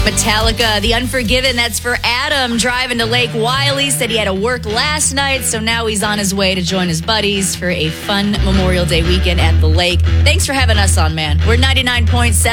Metallica, The Unforgiven. That's for Adam driving to Lake Wiley. Said he had to work last night, so now he's on his way to join his buddies for a fun Memorial Day weekend at the lake. Thanks for having us on, man. We're 99.7.